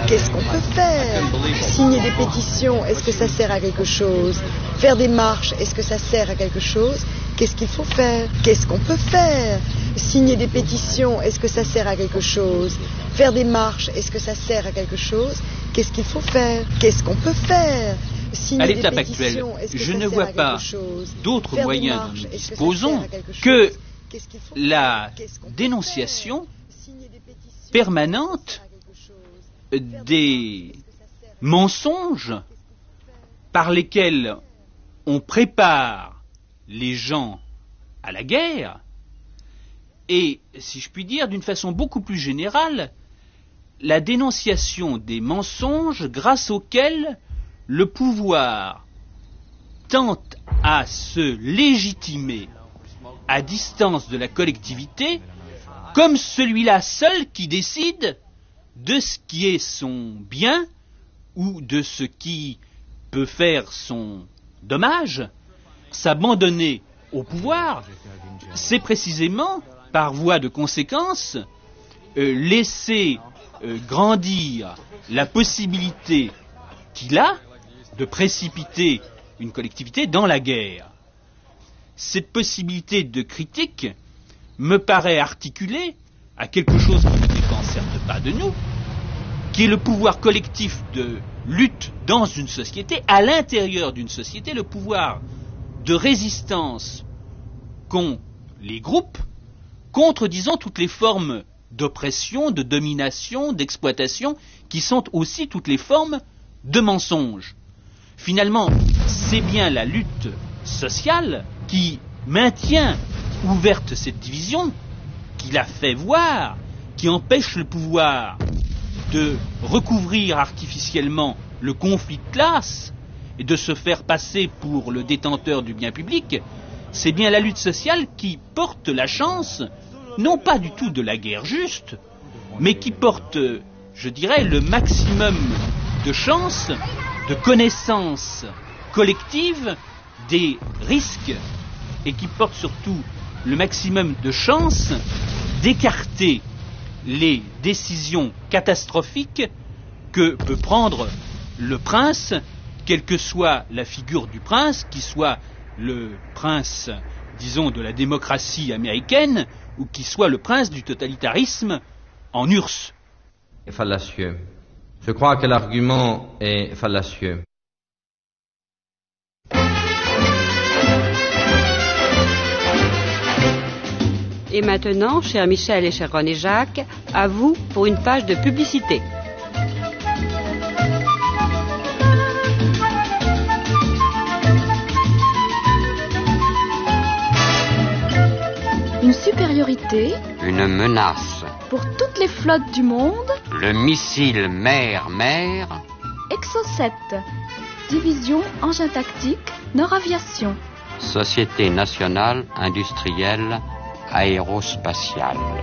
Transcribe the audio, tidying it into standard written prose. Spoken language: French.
Qu'est-ce qu'on peut faire? Signer des pétitions, est-ce que ça sert à quelque chose? Faire des marches, est-ce que ça sert à quelque chose? Qu'est-ce qu'il faut faire? Qu'est-ce qu'on peut faire? Signer des pétitions, est-ce que ça sert à quelque chose? Faire des marches, est-ce que ça sert à quelque chose? Qu'est-ce qu'il faut faire? Qu'est-ce qu'on peut faire? À l'étape actuelle, je ne vois pas d'autres moyens dont nous disposons que la dénonciation permanente des mensonges par lesquels on prépare les gens à la guerre et, si je puis dire, d'une façon beaucoup plus générale, la dénonciation des mensonges grâce auxquels le pouvoir tente à se légitimer à distance de la collectivité comme celui-là seul qui décide de ce qui est son bien ou de ce qui peut faire son dommage. S'abandonner au pouvoir, c'est précisément, par voie de conséquence, laisser grandir la possibilité qu'il a de précipiter une collectivité dans la guerre. Cette possibilité de critique me paraît articulée à quelque chose qui ne dépend certes pas de nous, qui est le pouvoir collectif de lutte dans une société, à l'intérieur d'une société, le pouvoir de résistance qu'ont les groupes contre, disons, toutes les formes d'oppression, de domination, d'exploitation, qui sont aussi toutes les formes de mensonges. Finalement, c'est bien la lutte sociale qui maintient ouverte cette division, qui la fait voir, qui empêche le pouvoir de recouvrir artificiellement le conflit de classe et de se faire passer pour le détenteur du bien public. C'est bien la lutte sociale qui porte la chance, non pas du tout de la guerre juste, mais qui porte, je dirais, le maximum de chances, de connaissances collectives des risques, et qui porte surtout le maximum de chances d'écarter les décisions catastrophiques que peut prendre le prince, quelle que soit la figure du prince, qu'il soit le prince, disons, de la démocratie américaine, ou qu'il soit le prince du totalitarisme en URSS. Est fallacieux. Je crois que l'argument est fallacieux. Et maintenant, cher Michel et cher René Jacques, à vous pour une page de publicité. Une supériorité, une menace pour toutes les flottes du monde, le missile mer-mer, Exocet, division engin tactique, Nord Aviation, Société nationale industrielle aérospatiale.